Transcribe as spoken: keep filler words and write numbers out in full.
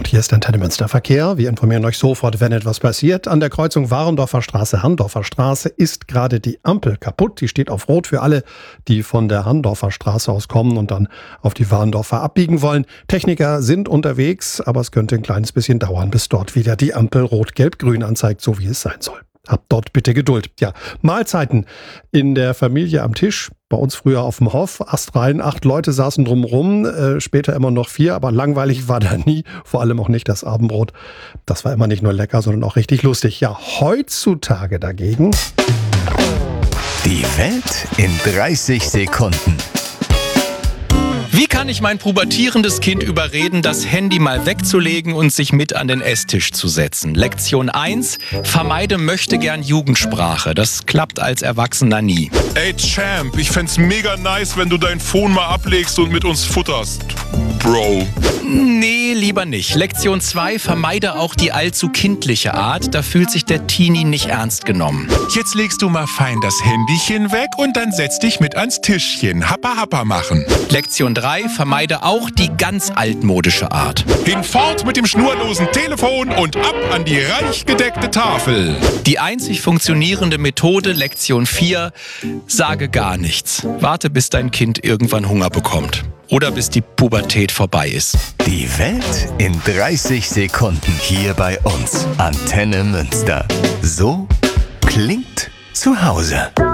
Und hier ist Antenne Münster Verkehr. Wir informieren euch sofort, wenn etwas passiert. An der Kreuzung Warendorfer Straße, Handorfer Straße ist gerade die Ampel kaputt. Die steht auf Rot für alle, die von der Handorfer Straße aus kommen und dann auf die Warendorfer abbiegen wollen. Techniker sind unterwegs, aber es könnte ein kleines bisschen dauern, bis dort wieder die Ampel Rot-Gelb-Grün anzeigt, so wie es sein soll. Habt dort bitte Geduld. Ja, Mahlzeiten in der Familie am Tisch. Bei uns früher auf dem Hof. Astrein, acht Leute saßen drumrum, äh, später immer noch vier, aber langweilig war da nie. Vor allem auch nicht das Abendbrot. Das war immer nicht nur lecker, sondern auch richtig lustig. Ja, heutzutage dagegen. Die Welt in dreißig Sekunden. Wie kann ich mein pubertierendes Kind überreden, das Handy mal wegzulegen und sich mit an den Esstisch zu setzen? Lektion eins. Vermeide möchte gern Jugendsprache. Das klappt als Erwachsener nie. Ey Champ, ich fänd's mega nice, wenn du dein Phone mal ablegst und mit uns futterst. Bro. Nee, lieber nicht. Lektion zwei. Vermeide auch die allzu kindliche Art. Da fühlt sich der Teenie nicht ernst genommen. Jetzt legst du mal fein das Handychen weg und dann setz dich mit ans Tischchen. Happa happa machen. Lektion drei. Vermeide auch die ganz altmodische Art. Hinfort mit dem schnurlosen Telefon und ab an die reich gedeckte Tafel. Die einzig funktionierende Methode, Lektion vier. Sage gar nichts. Warte, bis dein Kind irgendwann Hunger bekommt. Oder bis die Pubertät vorbei ist. Die Welt in dreißig Sekunden hier bei uns. Antenne Münster. So klingt zu Hause.